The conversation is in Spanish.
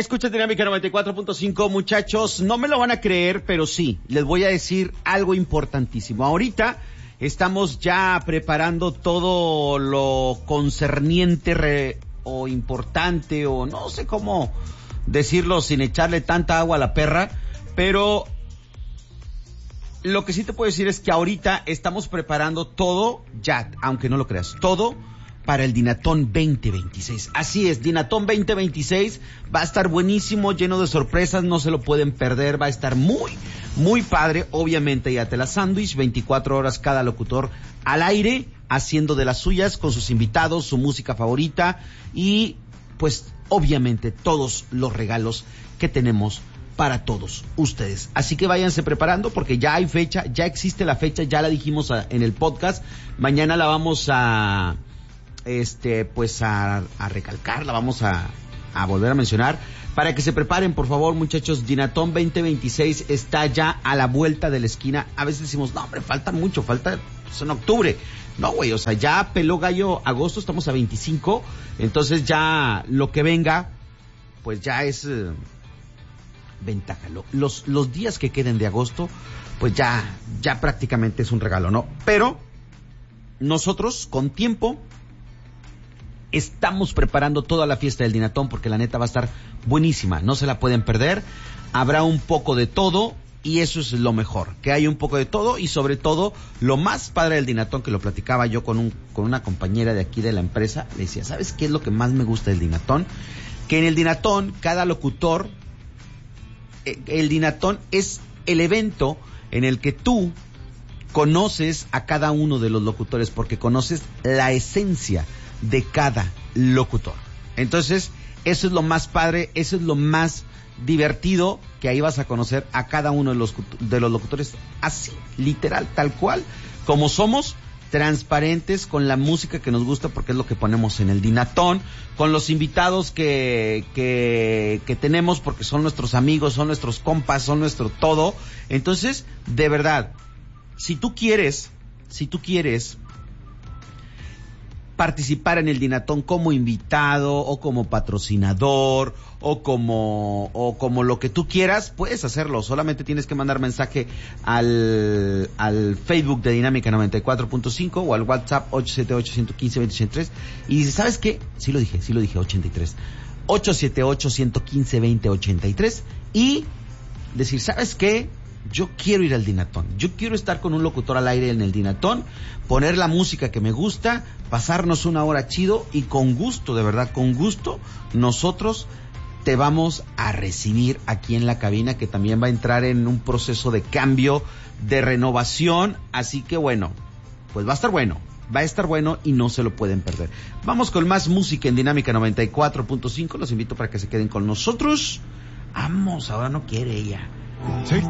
Escucha Dinámica 94.5, muchachos. No me lo van a creer, pero sí, les voy a decir algo importantísimo. Ahorita estamos ya preparando todo lo concerniente o importante, o no sé cómo decirlo sin echarle tanta agua a la perra, pero lo que sí te puedo decir es que ahorita estamos preparando todo, ya, aunque no lo creas, todo para el Dinatón 2026. Así es, Dinatón 2026 va a estar buenísimo, lleno de sorpresas, no se lo pueden perder, va a estar muy, muy padre. Obviamente ya te la sándwich, 24 horas cada locutor al aire, haciendo de las suyas, con sus invitados, su música favorita y pues obviamente todos los regalos que tenemos para todos ustedes. Así que váyanse preparando porque ya hay fecha, ya existe la fecha, ya la dijimos en el podcast. Mañana la vamos a recalcar, la vamos a volver a mencionar para que se preparen, por favor, muchachos. Dinatón 2026 está ya a la vuelta de la esquina. A veces decimos, no hombre, falta mucho, falta pues, en octubre. No, güey, o sea, ya peló gallo agosto, estamos a 25, entonces ya lo que venga pues ya es ventaja. Los días que queden de agosto pues ya prácticamente es un regalo, ¿no? Pero nosotros con tiempo estamos preparando toda la fiesta del Dinatón porque la neta va a estar buenísima, no se la pueden perder. Habrá un poco de todo y eso es lo mejor, que hay un poco de todo y sobre todo lo más padre del Dinatón, que lo platicaba yo con una compañera de aquí de la empresa. Le decía, ¿sabes qué es lo que más me gusta del Dinatón? Que en el Dinatón cada locutor, el Dinatón es el evento en el que tú conoces a cada uno de los locutores porque conoces la esencia de cada locutor. Entonces, eso es lo más padre, eso es lo más divertido, que ahí vas a conocer a cada uno de los locutores así, literal, tal cual, como somos, transparentes, con la música que nos gusta, porque es lo que ponemos en el Dinatón, con los invitados que tenemos, porque son nuestros amigos, son nuestros compas, son nuestro todo. Entonces, de verdad, si tú quieres participar en el Dinatón como invitado o como patrocinador o como lo que tú quieras, puedes hacerlo. Solamente tienes que mandar mensaje al Facebook de Dinámica 94.5 o al WhatsApp 878-115-2083 y dices, ¿sabes qué? Sí lo dije, 83. 878-115-2083 y decir, ¿sabes qué? Yo quiero ir al Dinatón, yo quiero estar con un locutor al aire en el Dinatón, poner la música que me gusta, pasarnos una hora chido y con gusto, de verdad, con gusto, nosotros te vamos a recibir aquí en la cabina, que también va a entrar en un proceso de cambio, de renovación, así que bueno, pues va a estar bueno y no se lo pueden perder. Vamos con más música en Dinámica 94.5, los invito para que se queden con nosotros. Vamos, ahora no quiere ella. Take